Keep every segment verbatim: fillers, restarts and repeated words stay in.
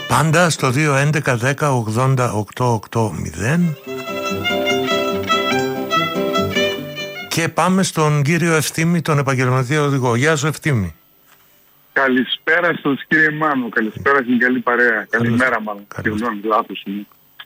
Πάντα στο δύο έντεκα δέκα ογδόντα οκτώ ογδόντα. Και πάμε στον κύριο Ευθύμη, τον επαγγελματία οδηγό. Γεια σου, Ευθύμη. Καλησπέρα σας, κύριε Μάνο. Καλησπέρα στην καλή παρέα. Καλημέρα μάλλον. Συγγνώμη, λάθος είναι.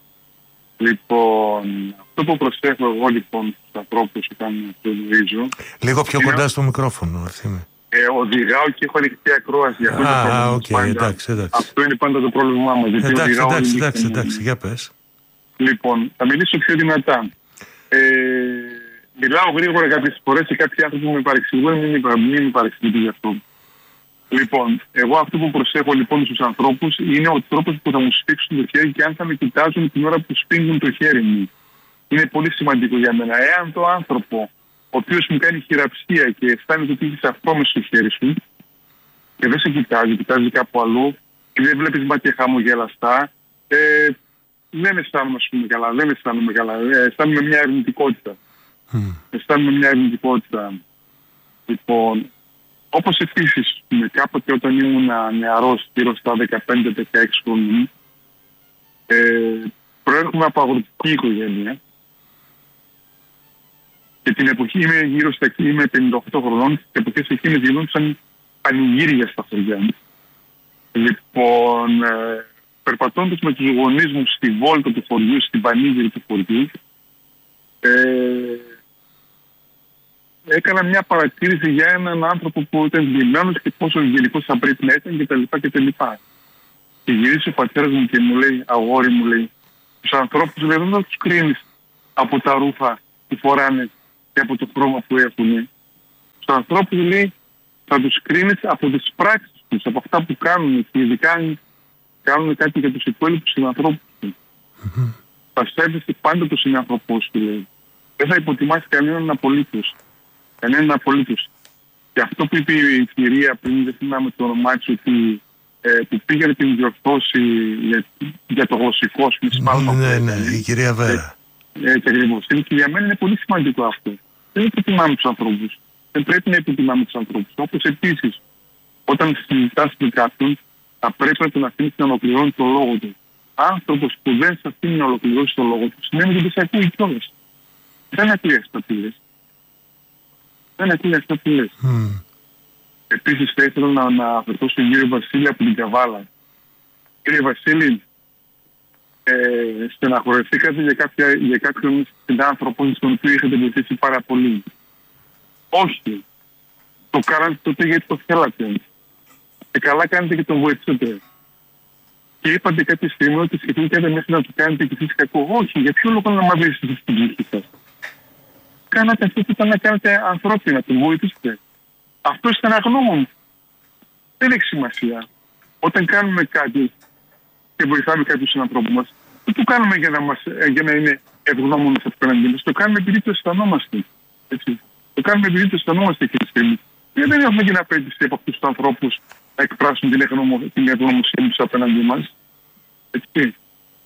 Λοιπόν, αυτό που προσέχω εγώ λοιπόν στους ανθρώπους όταν οδηγήσω... Λίγο πιο είναι... κοντά στο μικρόφωνο, Ευθύμη. Ε, οδηγάω και έχω ανοιχτή ακρόαση. Αυτό, Α, οκ, okay, εντάξει, εντάξει. Αυτό είναι πάντα το πρόβλημά μας. Εντάξει, εντάξει, εντάξει, εντάξει, εντάξει, για πες. Λοιπόν, θα μιλήσω πιο δυνατά. Ε, μιλάω γρήγορα κάποιες φορές και κάποιοι άνθρωποι με παρεξηγούν, μην με παρεξηγούν γι' αυτό. Λοιπόν, εγώ αυτό που προσέχω λοιπόν στους ανθρώπους είναι ο τρόπος που θα μου σφίξουν το χέρι και αν θα με κοιτάζουν την ώρα που σφίγγουν το χέρι μου. Είναι πολύ σημαντικό για μένα. Εάν το άνθρωπο, ο οποίος μου κάνει χειραψία και αισθάνεται ότι έχεις αυτό μες στο χέρι σου και δεν σε κοιτάζει, κοιτάζει κάπου αλλού και δεν βλέπεις μάτια χαμογελαστά, ε, δεν αισθάνομαι ας πούμε καλά, δεν αισθάνομαι καλά, ε, αισθάνομαι μια αρνητικότητα. Mm. Αισθάνομαι μια αρνητικότητα. Λοιπόν, όπως επίσης, κάποτε όταν ήμουν νεαρός, γύρω στα δεκαπέντε δεκαέξι χρονών, ε, προέρχομαι από αγροτική οικογένεια και την εποχή είμαι γύρω στα είμαι πενήντα οκτώ χρονών και εποχές εκείνες γινόντουσαν πανηγύρια στα χωριά μου. Λοιπόν, ε, περπατώντας με τους γονείς μου στη βόλτα του χωριού, στην πανήγυρη του χωριού, ε, έκανα μια παρατήρηση για έναν άνθρωπο που ήταν δημένος και πόσο ευγενικός θα πρέπει να ήταν κτλ. κτλ. Και γυρίσει ο πατέρας μου και μου λέει, αγόρι μου λέει, τους ανθρώπους λέει, δεν θα τους κρίνεις από τα ρούχα που φοράνε και από το χρώμα που έχουν. Τους ανθρώπους λέει, θα τους κρίνεις από τις πράξεις τους, από αυτά που κάνουν και ειδικά αν κάνουν κάτι για τους υπόλοιπους συνανθρώπους του. Mm-hmm. Θα σέβεσαι πάντα τον συνανθρωπό σου, λέει. Δεν θα υποτιμάσει κανέναν απολύτως. Κανέναν απολύτως. Και αυτό που είπε η κυρία πριν, δεν θυμάμαι το όνομά της, ότι ε, που πήγε να την διορθώσει για, για το γλωσσικό σου σφάλμα. Ναι, ναι, ναι, η κυρία Βέρα. Έτσι ακριβώς. Και για μένα είναι πολύ σημαντικό αυτό. Δεν υποτιμάμε τους ανθρώπους. Δεν πρέπει να υποτιμάμε τους ανθρώπους. Όπως επίσης, όταν συζητάς με κάποιον, θα πρέπει να τον αφήνεις να ολοκληρώνει το λόγο του. Άνθρωπος που δεν σε αφήνει να ολοκληρώσει το λόγο του, σημαίνει ότι δεν σε ακούει κιόλας. Δεν ακούει αυτά που λες. Δεν ακούει αυτά που λες. Mm. Επίσης, θα ήθελα να αναφερθώ στον κύριο Βασίλη από την Καβάλα. Κύριε Βασίλη, ε, στεναχωρηθήκατε για, κάποια, για κάποιον συνάνθρωπο στον οποίο είχατε βοηθήσει πάρα πολύ. Όχι. Το κάνατε τότε γιατί το θέλατε. Και καλά κάνετε και τον βοηθήσατε. Και είπατε κάποια στιγμή ότι σκεφτείτε μέχρι να του κάνετε και εσείς κακό. Όχι, για ποιο λόγο να μαυρίσετε στην ψυχή σας. Κάνατε αυτό που ήταν να κάνετε ανθρώπινα, να τον βοηθήσετε. Αυτό στεναγνώμων. Δεν έχει σημασία. Όταν κάνουμε κάτι και βοηθάμε κάποιους συνανθρώπους μας, δεν το κάνουμε για να, μας, για να είναι ευγνώμονες απέναντι μας. Το κάνουμε επειδή το αισθανόμαστε. Έτσι. Το κάνουμε επειδή το αισθανόμαστε εκείνη τη στιγμή. Και δεν έχουμε την απέτηση από αυτούς τους ανθρώπους να εκφράσουν την ευγνωμοσύνη τους απέναντι μας. Έτσι.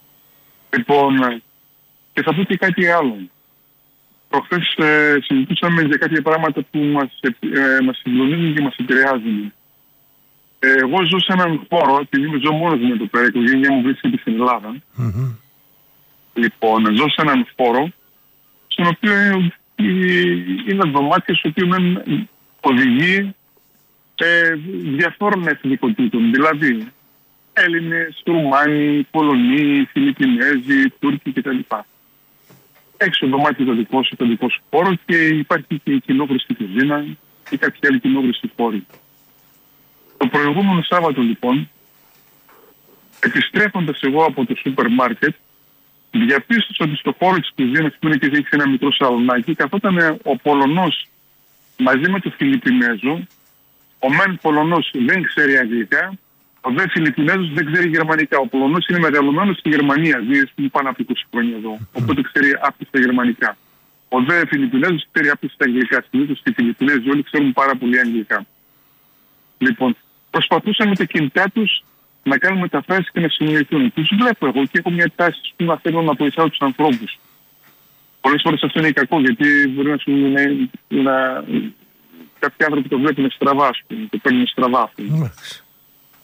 Λοιπόν, και θα πω και κάτι άλλο. Προχθές ε, συζητούσαμε για κάποια πράγματα που μας, ε, μας συγκλονίζουν και μας επηρεάζουν. Ε, εγώ ζω σε έναν χώρο, επειδή είμαι ζω μόνος μου εδώ πέρα, η οικογένειά μου βρίσκεται στην Ελλάδα. Mm-hmm. Λοιπόν, ζω σε έναν χώρο, στον οποίο είναι δωμάτια στο οποίο οδηγεί ε, διαφόρων εθνικοτήτων. Δηλαδή, Έλληνες, Ρουμάνοι, Πολωνοί, Φιλιππινέζοι, Τούρκοι κτλ. Έξω το δωμάτιο το δικό σου, το δικό σου χώρο και υπάρχει και η κοινόχρηστη κουζίνα ή κάποια άλλη κοινόχρηστη χώρη. Το προηγούμενο Σάββατο λοιπόν, επιστρέφοντας εγώ από το σούπερ μάρκετ, διαπίστωσα ότι στο χώρο της κουζίνας που είναι και έχει ένα μικρό σαλονάκι, καθόταν ο Πολωνός μαζί με τον Φιλιππινέζο. Ο μεν Πολωνός δεν ξέρει αγγλικά, ο δε Φιλιππινέζος δεν ξέρει γερμανικά. Ο Πολωνός είναι μεγαλωμένος στη Γερμανία, ζει πάνω από είκοσι χρόνια εδώ, οπότε ξέρει άπτυστα γερμανικά. Ο δε Φιλιππινέζος ξέρει άπτυστα αγγλικά. Συνήθως και οι Φιλιππινέζοι όλοι ξέρουν πάρα πολύ αγγλικά. Λοιπόν, προσπαθούσαν με τα κινητά τους να κάνουν μεταφράσεις και να συνοηθούν. Τους βλέπω εγώ και έχω μια τάση που να θέλω να βοηθάω τους ανθρώπους. Πολλές φορές αυτό είναι κακό, γιατί μπορεί να σου είναι να... κάποιοι άνθρωποι το βλέπουν στραβά, ας πούμε, το παίρνουν στραβά. Mm.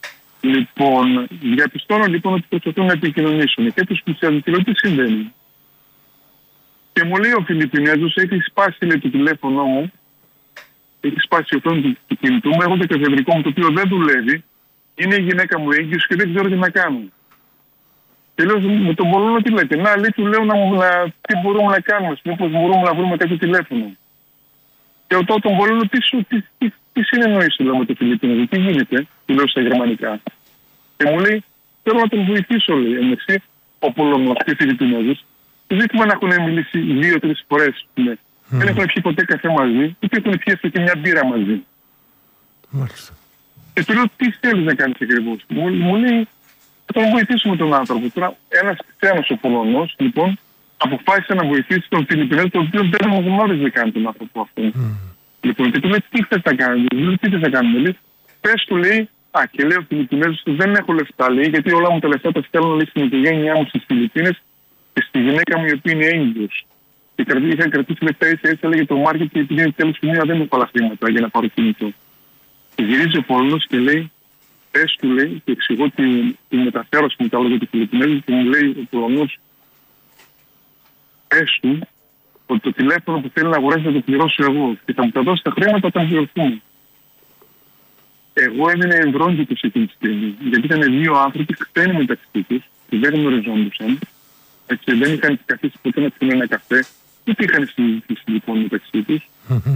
Λοιπόν, διαπιστώνω λοιπόν ότι προσπαθούν να επικοινωνήσουν. Και τους πλησιάζω και λέω τι συμβαίνει. Και μου λέει ο Φιλιππινέζος, έχει σπάσει λέει, το τηλέφωνο μου, έχει σπάσει η οθόνη του, του κινητού μου, έχω το καθεδρικό μου το οποίο δεν δουλεύει, είναι η γυναίκα μου έγκυος και δεν ξέρω τι να κάνω. Και λέω με τον Πολωνό τι λέτε, να λέει του λέω να, να, τι μπορούμε να κάνουμε, μήπως μπορούμε να βρούμε κάποιο τηλέφωνο. Και ρωτάω τον Πολωνό τι, τι, τι, τι συνεννοείς του λέω με το Φιλιππινέζο, τι γίνεται, του λέω στα γερμανικά. Και μου λέει, θέλω να τον βοηθήσω, λέει, εμεσή, ο Πολωνός και ο Φιλιππινέζος. Ζήτημα να έχουν μιλήσει δύο-τρεις φορές. Ναι. Mm. Δεν έχουν πιει ποτέ καφέ μαζί, ούτε έχουν πιει και μια μπύρα μαζί. Μάλιστα. Και του λέω, τι θέλεις να κάνεις ακριβώς. Μου, μου λέει, θα τον βοηθήσουμε τον άνθρωπο. Τώρα, ένας ξένος ο Πολωνός, λοιπόν, αποφάσισε να βοηθήσει τον Φιλιππινέζο, τον οποίο δεν μου γνώριζε καν τον άνθρωπο αυτό. Mm. Λοιπόν, και του λέει, τι θες να κάνεις, λέει, τι θες να κάνεις, λέει, πες του, λέει, α, και λέει ο Φιλιππινέζος, δεν έχω λεφτά, λέει, γιατί όλα μου τα λεφτά τα στέλνω, λέει, στην οικογένειά μου στις Φιλιππίνες. Και στη γυναίκα μου η οποία είναι έγκυος. Και είχαν κρατήσει λεφτά έτσι, έτσι έλεγε το μάρκετ και επειδή είναι τέλος του μήνα δεν έχω πολλά χρήματα για να πάρω κινητό. Και γυρίζει ο Πολωνός και λέει, πες του λέει, και εξηγώ τη, τη μεταφέρω στην τα λόγια του Φιλιππινέζου και μου λέει ο Πολωνός, πες του ότι το τηλέφωνο που θέλει να αγοράσει θα το πληρώσω εγώ και θα μου τα δώσει τα χρήματα όταν πληρωθούν. Εγώ έμεινα εμβρόντιτος εκείνη τη στιγμή, γιατί ήταν δύο άνθρωποι ξένοι μεταξύ τους και δεν γνωριζόντουσαν. Έτσι, δεν είχαν καθίσει ποτέ να πιούν ένα καφέ, ούτε είχαν συζητήσει λοιπόν μεταξύ τους. Mm-hmm.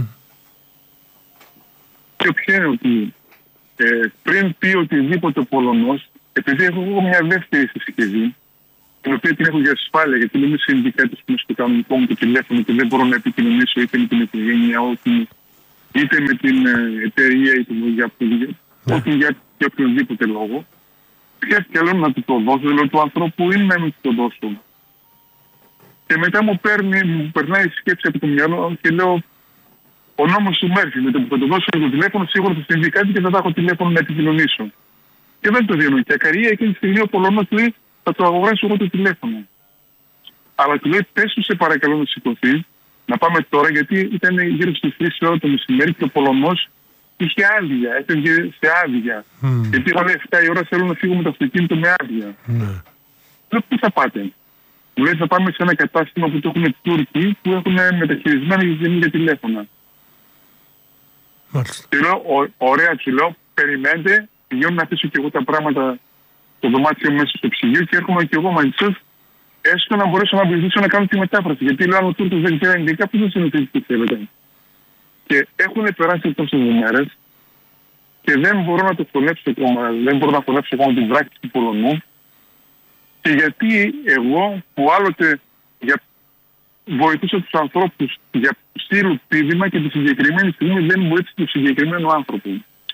Και ποιο είναι ότι ε, πριν πει οτιδήποτε ο Πολωνός, επειδή έχω εγώ μια δεύτερη συσκευή, την οποία την έχω για ασφάλεια, γιατί είμαι συνδικάτης που είναι στο κανονικό μου το τηλέφωνο και δεν μπορώ να επικοινωνήσω είτε με την οικογένεια, είτε με την ε, εταιρεία, είτε για, yeah. για, για οποιοδήποτε λόγο. Πιάστηκε λέω να του το δώσω, λέω του ανθρώπου είναι να μην του το δώσω. Και μετά μου, παίρνει, μου περνάει η σκέψη από το μυαλό και λέω ο νόμος σου μέρφει. Με το που θα το δώσω το τηλέφωνο, σίγουρα θα συμβεί κάτι και θα τα έχω τηλέφωνο να επικοινωνήσω. Και δεν το διανοεί. Και ακαρία εκείνη τη στιγμή ο Πολωνός λέει θα το αγοράσω εγώ το τηλέφωνο. Αλλά του λέει πες του σε παρακαλώ να σηκωθεί, να πάμε τώρα γιατί ήταν γύρω στις τρεις ώρα το μεσημέρι και ο Πολωνός είχε άδεια, έφευγε σε άδεια. Mm. Γιατί όλα εφτά η ώρα θέλω να φύγω με το αυτοκίνητο με άδεια. Mm. Λέω πού θα πάτε. Μου λέει θα πάμε σε ένα κατάστημα που το έχουν Τούρκοι που έχουν μεταχειρισμένα για τηλέφωνα. Μάλιστα. Και λέω, ωραία του λέω, περιμένετε, πηγαίνω να αφήσω και εγώ τα πράγματα στο δωμάτιο μέσα στο ψυγείο και έρχομαι και εγώ μαζί σας, έστω να μπορέσω να βοηθήσω να κάνω τη μετάφραση. Γιατί λέω, αν ο Τούρκος δεν ξέρει αγγλικά, πώς θα συνηθίσει τι θέλετε. Και έχουν περάσει τόσες ημέρες και δεν μπορώ να το φωνέψω ακόμα, δεν μπορώ να φωνέψω ακόμα την πράξη του Πολωνού. Και γιατί εγώ που άλλοτε για... βοηθούσα τους ανθρώπους για στείλου πείδημα και τη συγκεκριμένη στιγμή δεν βοήθησε τον συγκεκριμένο άνθρωπο.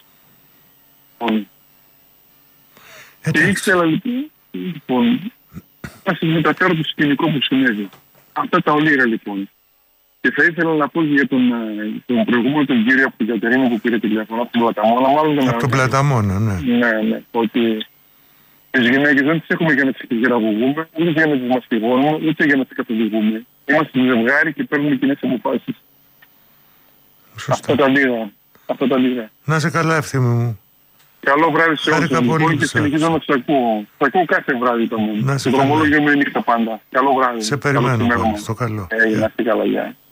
Και ήξερα λοιπόν να σας μεταφέρω το σκηνικό που συνέβη. Αυτά τα ολίγα λοιπόν. Και θα ήθελα να πω για τον, τον προηγούμενο τον κύριο από την Κατερίνα που πήρε τηλέφωνο από τον Πλαταμόνα. Μάλλον από τον Πλαταμόνα, ναι. Ναι, ναι. Ότι τις γυναίκες δεν τις έχουμε για να τις χειραγωγούμε, ούτε για να τις μαστιγώνουμε, ούτε για να τις καθοδηγούμε. Είμαστε ζευγάρι και παίρνουμε κοινές αποφάσεις. Αυτά τα λίγα. Αυτά τα λίγα. Να είσαι καλά, Ευθύμη μου. Καλό βράδυ σε όλους λοιπόν και συνεχίζω να σας ακούω. Θα ακούω κάθε βράδυ το μου. Το δρομολόγιο μου είναι νύχτα πάντα. Καλό βράδυ. Σε περιμένω. Στο καλό. Ε, να είστε καλά, γεια.